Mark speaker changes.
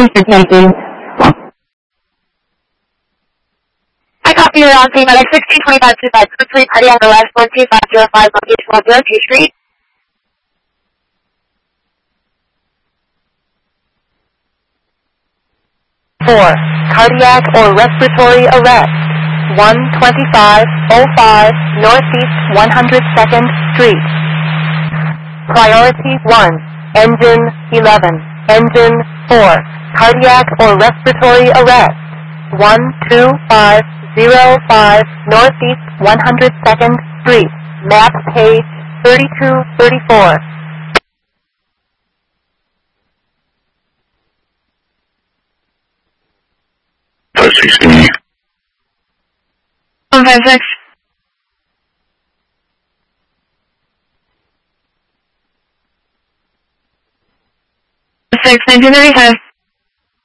Speaker 1: for taking.
Speaker 2: I copy you on team at 162525, quickly party on the left, 12505, location 102 Street.
Speaker 3: Four, cardiac or respiratory arrest, 12505 Northeast 102nd Street. Priority 1, engine 11, engine 4, cardiac or respiratory arrest, 12505 Northeast 102nd Street, map page 3234.
Speaker 4: $560.
Speaker 2: 156. 6, 1935.